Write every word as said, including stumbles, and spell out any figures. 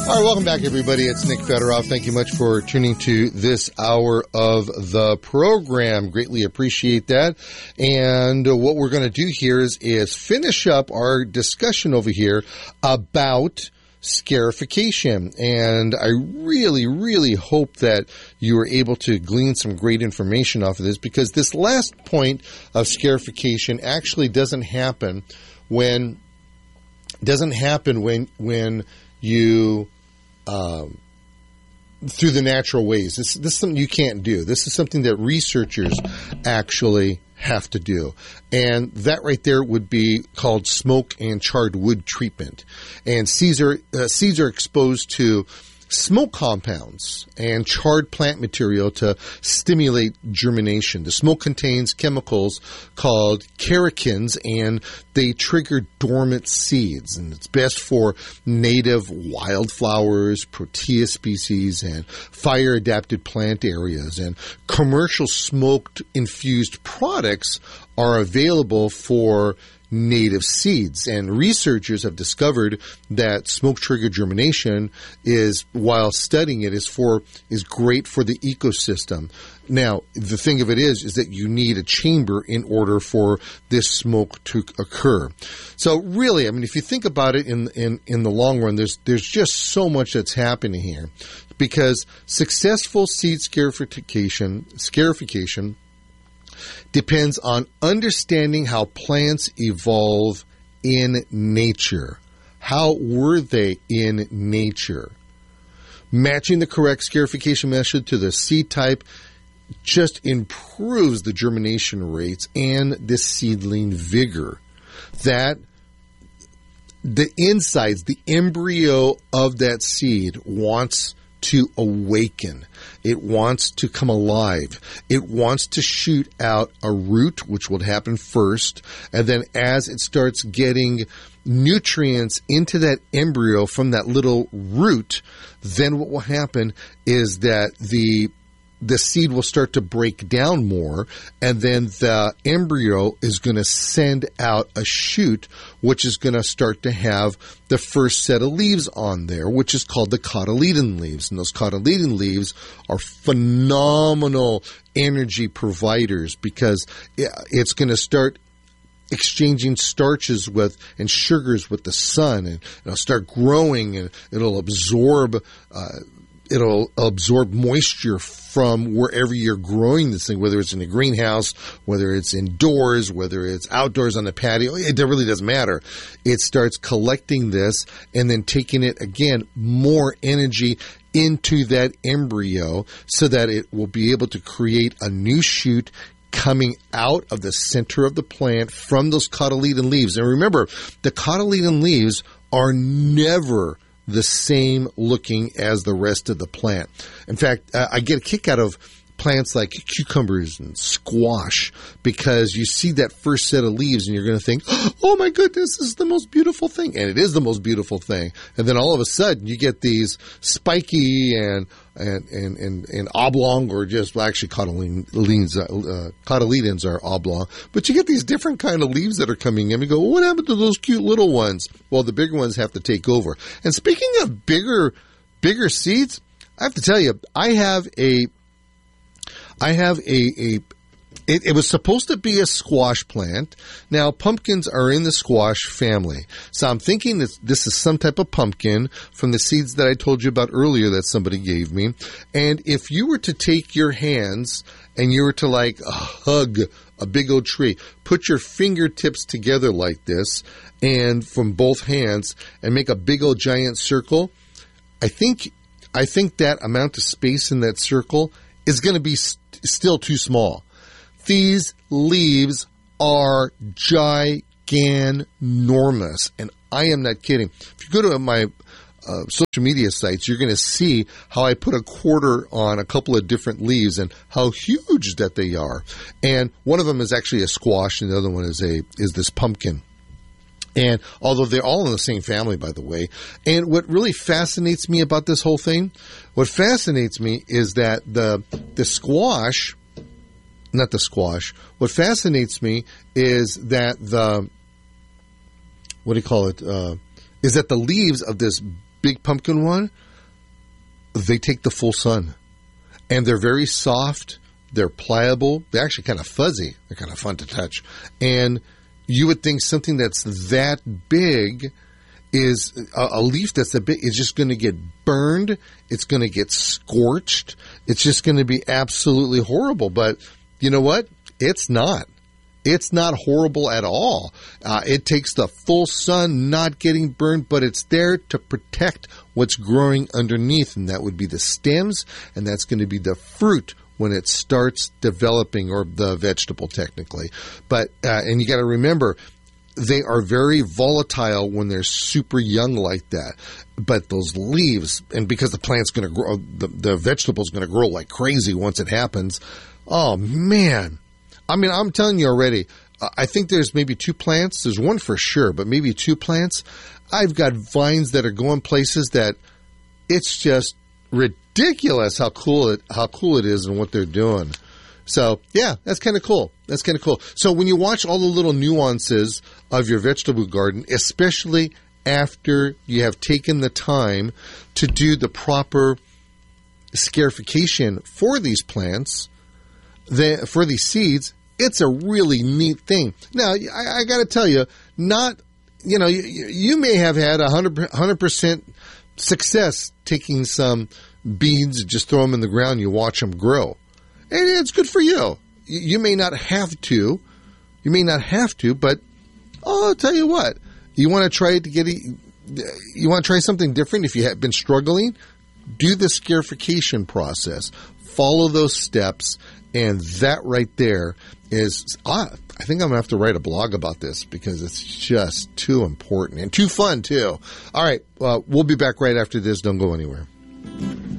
All right, welcome back, everybody. It's Nick Fedorov. Thank you much for tuning to this hour of the program. Greatly appreciate that. And uh, what we're going to do here is, is finish up our discussion over here about scarification. And I really, really hope that you are able to glean some great information off of this, because this last point of scarification actually doesn't happen when doesn't happen when when you um, through the natural ways. This, this is something you can't do. This is something that researchers actually have to do. And that right there would be called smoke and charred wood treatment. And seeds are, uh, seeds are exposed to smoke compounds and charred plant material to stimulate germination. The smoke contains chemicals called characins, and they trigger dormant seeds. And it's best for native wildflowers, protea species, and fire-adapted plant areas. And commercial smoked-infused products are available for native seeds, and researchers have discovered that smoke trigger germination is, while studying it, is for is great for the ecosystem. Now, the thing of it is, is that you need a chamber in order for this smoke to occur. So, really, I mean, if you think about it in in in the long run, there's there's just so much that's happening here, because successful seed scarification scarification depends on understanding how plants evolve in nature. How were they in nature? Matching the correct scarification method to the seed type just improves the germination rates and the seedling vigor. That the insides, the embryo of that seed wants to awaken. It wants to come alive. It wants to shoot out a root, which will happen first. And then as it starts getting nutrients into that embryo from that little root, then what will happen is that the the seed will start to break down more, and then the embryo is going to send out a shoot, which is going to start to have the first set of leaves on there, which is called the cotyledon leaves. And those cotyledon leaves are phenomenal energy providers, because it's going to start exchanging starches with and sugars with the sun, and it'll start growing, and it'll absorb uh, it'll absorb moisture from wherever you're growing this thing, whether it's in a greenhouse, whether it's indoors, whether it's outdoors on the patio. It really doesn't matter. It starts collecting this and then taking it, again, more energy into that embryo so that it will be able to create a new shoot coming out of the center of the plant from those cotyledon leaves. And remember, the cotyledon leaves are never the same looking as the rest of the plant. In fact, uh, I get a kick out of plants like cucumbers and squash, because you see that first set of leaves and you're going to think, oh my goodness, this is the most beautiful thing. And it is the most beautiful thing. And then all of a sudden you get these spiky and and and, and, and oblong, or just, well, actually cotyledons, uh, cotyledons are oblong. But you get these different kind of leaves that are coming in. We go, well, what happened to those cute little ones? Well, the bigger ones have to take over. And speaking of bigger, bigger seeds, I have to tell you, I have a I have a, a it, it was supposed to be a squash plant. Now, pumpkins are in the squash family. So I'm thinking that this is some type of pumpkin from the seeds that I told you about earlier that somebody gave me. And if you were to take your hands and you were to like hug a big old tree, put your fingertips together like this, and from both hands, and make a big old giant circle, I think, I think that amount of space in that circle is going to be st- still too small. These leaves are giganormous, and I am not kidding. If you go to my uh, social media sites, you're going to see how I put a quarter on a couple of different leaves and how huge that they are. And one of them is actually a squash, and the other one is a is this pumpkin. And although they're all in the same family, by the way, and what really fascinates me about this whole thing, what fascinates me is that the the squash, not the squash, what fascinates me is that the, what do you call it, uh, is that the leaves of this big pumpkin one, they take the full sun. And they're very soft. They're pliable. They're actually kind of fuzzy. They're kind of fun to touch. And you would think something that's that big is a, a leaf that's a bit is just going to get burned. It's going to get scorched. It's just going to be absolutely horrible. But you know what? It's not. It's not horrible at all. Uh, it takes the full sun, not getting burned, but it's there to protect what's growing underneath, and that would be the stems, and that's going to be the fruit when it starts developing, or the vegetable technically. But uh, and you got to remember, they are very volatile when they're super young like that. But those leaves, and because the plant's going to grow, the, the vegetable's going to grow like crazy once it happens. Oh man. I mean, I'm telling you already, uh, I think there's maybe two plants. There's one for sure, but maybe two plants. I've got vines that are going places that it's just ridiculous how cool it how cool it is and what they're doing. So, yeah, that's kind of cool. That's kind of cool. So when you watch all the little nuances of your vegetable garden, especially after you have taken the time to do the proper scarification for these plants, the, for these seeds, it's a really neat thing. Now, I, I got to tell you, not, you know, you, you may have had a hundred percent success taking some beans, just throw them in the ground, you watch them grow. And it's good for you. You may not have to. You may not have to, but oh, I'll tell you what. You want to try to get, you want to try something different if you have been struggling? Do the scarification process. Follow those steps. And that right there is, ah, I think I'm going to have to write a blog about this because it's just too important and too fun, too. All right. Uh, we'll be back right after this. Don't go anywhere.